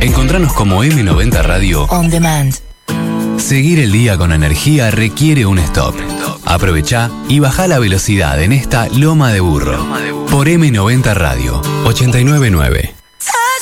Encontranos como M90 Radio On Demand. Seguir el día con energía requiere un stop. Aprovechá y bajá la velocidad en esta Loma de Burro. Por M90 Radio 899.